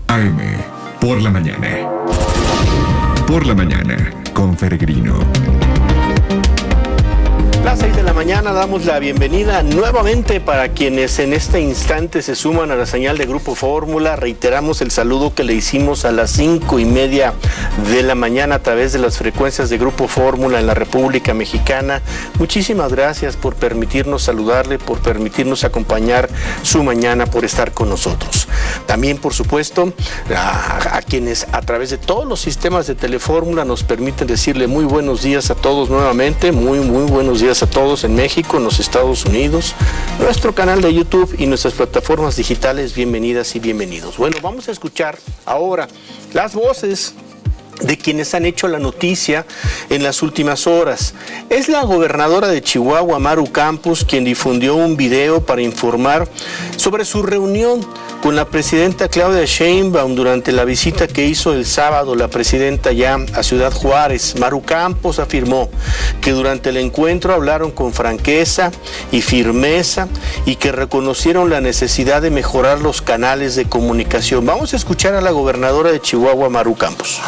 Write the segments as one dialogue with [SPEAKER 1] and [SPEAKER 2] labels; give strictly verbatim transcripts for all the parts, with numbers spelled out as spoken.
[SPEAKER 1] A M, por la mañana. Por la mañana, con Peregrino.
[SPEAKER 2] Las seis de la mañana damos la bienvenida nuevamente para quienes en este instante se suman a la señal de Grupo Fórmula. Reiteramos el saludo que le hicimos a las cinco y media de la mañana a través de las frecuencias de Grupo Fórmula en la República Mexicana. Muchísimas gracias por permitirnos saludarle, por permitirnos acompañar su mañana, por estar con nosotros. También, por supuesto, a, a quienes a través de todos los sistemas de Telefórmula nos permiten decirle muy buenos días a todos nuevamente, muy, muy buenos días a todos en México, en los Estados Unidos, nuestro canal de YouTube y nuestras plataformas digitales. Bienvenidas y bienvenidos. Bueno, vamos a escuchar ahora las voces de quienes han hecho la noticia en las últimas horas. Es la gobernadora de Chihuahua, Maru Campos, quien difundió un video para informar sobre su reunión con la presidenta Claudia Sheinbaum durante la visita que hizo el sábado la presidenta ya a Ciudad Juárez. Maru Campos afirmó que durante el encuentro hablaron con franqueza y firmeza y que reconocieron la necesidad de mejorar los canales de comunicación. Vamos a escuchar a la gobernadora de Chihuahua, Maru Campos.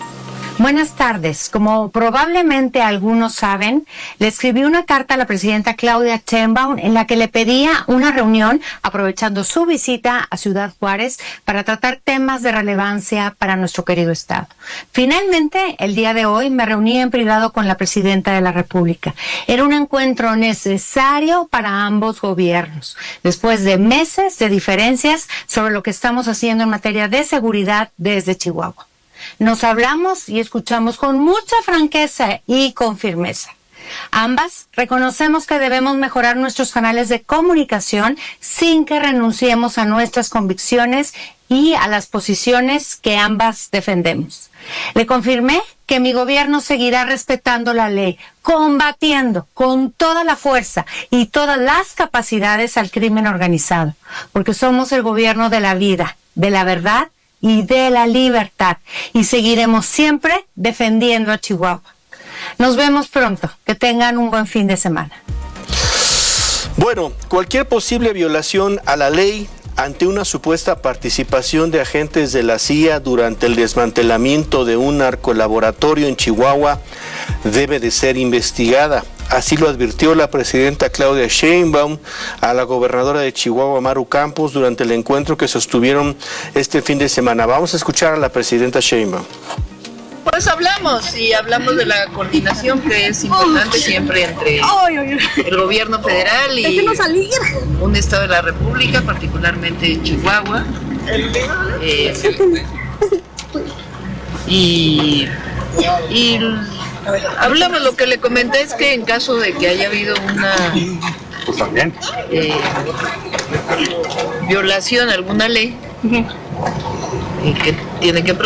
[SPEAKER 3] Buenas tardes. Como probablemente algunos saben, le escribí una carta a la presidenta Claudia Sheinbaum en la que le pedía una reunión aprovechando su visita a Ciudad Juárez para tratar temas de relevancia para nuestro querido estado. Finalmente, el día de hoy me reuní en privado con la presidenta de la República. Era un encuentro necesario para ambos gobiernos, después de meses de diferencias sobre lo que estamos haciendo en materia de seguridad desde Chihuahua. Nos hablamos y escuchamos con mucha franqueza y con firmeza. Ambas reconocemos que debemos mejorar nuestros canales de comunicación sin que renunciemos a nuestras convicciones y a las posiciones que ambas defendemos. Le confirmé que mi gobierno seguirá respetando la ley, combatiendo con toda la fuerza y todas las capacidades al crimen organizado, porque somos el gobierno de la vida, de la verdad y de la libertad, y seguiremos siempre defendiendo a Chihuahua. Nos vemos pronto. Que tengan un buen fin de semana.
[SPEAKER 2] Bueno, cualquier posible violación a la ley ante una supuesta participación de agentes de la C I A durante el desmantelamiento de un narcolaboratorio en Chihuahua debe de ser investigada. Así lo advirtió la presidenta Claudia Sheinbaum a la gobernadora de Chihuahua, Maru Campos, durante el encuentro que sostuvieron este fin de semana. Vamos a escuchar a la presidenta Sheinbaum.
[SPEAKER 4] Pues hablamos y hablamos de la coordinación que es importante siempre entre el gobierno federal y un estado de la República, particularmente Chihuahua. Eh, y, y hablamos, lo que le comenté es que en caso de que haya habido una eh, violación a alguna ley, eh, que tiene que